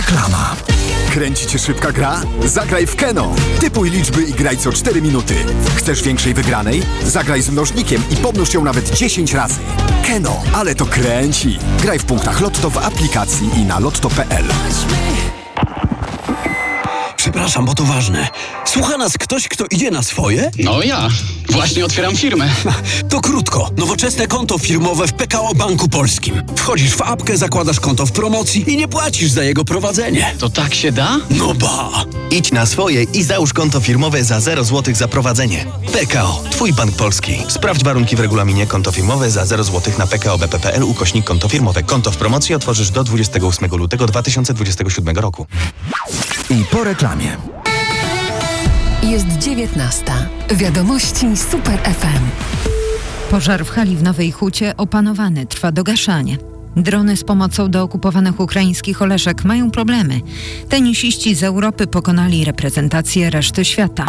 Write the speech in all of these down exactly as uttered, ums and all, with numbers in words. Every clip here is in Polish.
Reklama. Kręci cię szybka gra? Zagraj w Keno. Typuj liczby i graj co cztery minuty. Chcesz większej wygranej? Zagraj z mnożnikiem i pomnóż ją nawet dziesięć razy. Keno, ale to kręci. Graj w punktach Lotto w aplikacji i na lotto kropka p l. Przepraszam, bo to ważne. Słucha nas ktoś, kto idzie na swoje? No ja. Właśnie otwieram firmę. To krótko. Nowoczesne konto firmowe w P K O Banku Polskim. Wchodzisz w apkę, zakładasz konto w promocji i nie płacisz za jego prowadzenie. To tak się da? No ba! Idź na swoje i załóż konto firmowe za zero złotych za prowadzenie. P K O. Twój bank polski. Sprawdź warunki w regulaminie. Konto firmowe za zero złotych na p k o b p kropka p l ukośnik konto firmowe. Konto w promocji otworzysz do dwudziestego ósmego lutego dwa tysiące dwudziestego siódmego roku. I po reklamie. Jest dziewiętnasta. Wiadomości Super F M. Pożar w hali w Nowej Hucie opanowany. Trwa dogaszanie. Drony z pomocą do okupowanych ukraińskich Oleszek mają problemy. Tenisiści z Europy pokonali reprezentację reszty świata.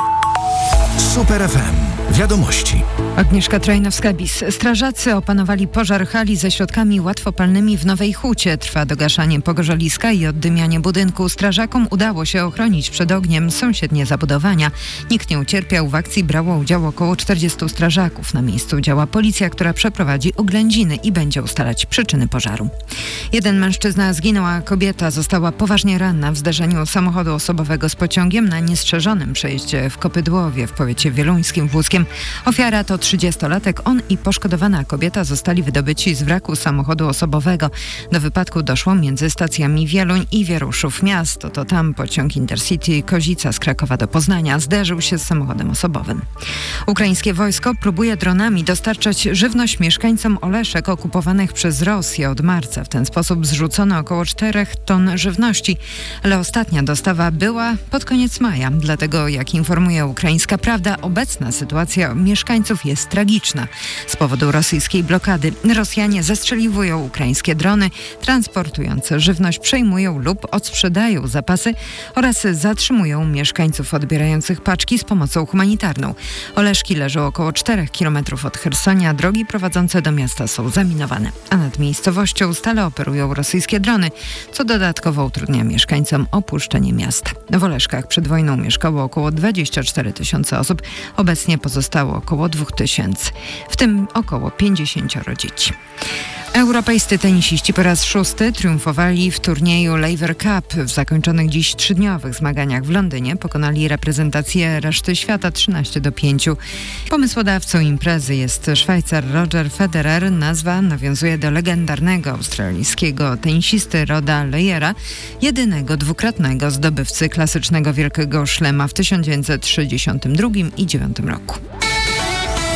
Super F M. Wiadomości. Agnieszka Trajnowska-Bis. Strażacy opanowali pożar hali ze środkami łatwopalnymi w Nowej Hucie. Trwa dogaszanie pogorzeliska i oddymianie budynku. Strażakom udało się ochronić przed ogniem sąsiednie zabudowania. Nikt nie ucierpiał. W akcji brało udział około czterdziestu strażaków. Na miejscu działa policja, która przeprowadzi oględziny i będzie ustalać przyczyny pożaru. Jeden mężczyzna zginął, a kobieta została poważnie ranna w zderzeniu samochodu osobowego z pociągiem na niestrzeżonym przejeździe w Kopydłowie w powiecie wieluńskim w Łódzkiem. Ofiara to trzydziestolatek. On i poszkodowana kobieta zostali wydobyci z wraku samochodu osobowego. Do wypadku doszło między stacjami Wieluń i Wieruszów. Miasto to tam pociąg Intercity Kozica z Krakowa do Poznania zderzył się z samochodem osobowym. Ukraińskie wojsko próbuje dronami dostarczać żywność mieszkańcom Oleszek okupowanych przez Rosję od marca. W ten sposób zrzucono około czterech ton żywności, ale ostatnia dostawa była pod koniec maja. Dlatego, jak informuje Ukraińska Prawda, obecna sytuacja mieszkańców jest tragiczna. Z powodu rosyjskiej blokady Rosjanie zestrzeliwują ukraińskie drony transportujące żywność, przejmują lub odsprzedają zapasy oraz zatrzymują mieszkańców odbierających paczki z pomocą humanitarną. Oleszki leżą około czterech kilometrów od Chersonia. Drogi prowadzące do miasta są zaminowane, a nad miejscowością stale operują rosyjskie drony, co dodatkowo utrudnia mieszkańcom opuszczenie miasta. W Oleszkach przed wojną mieszkało około dwadzieścia cztery tysiące osób. Obecnie pozostało około dwóch tysięcy, w tym około pięćdziesięcioro dzieci. Europejscy tenisiści po raz szósty triumfowali w turnieju Laver Cup. W zakończonych dziś trzydniowych zmaganiach w Londynie pokonali reprezentację reszty świata trzynaście do pięciu. Pomysłodawcą imprezy jest Szwajcar Roger Federer. Nazwa nawiązuje do legendarnego australijskiego tenisisty Roda Leyera, jedynego dwukrotnego zdobywcy klasycznego Wielkiego Szlema w tysiąc dziewięćset trzydziestym drugim i dziewiątym roku.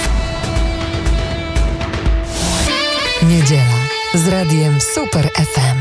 Niedziela z radiem Super F M.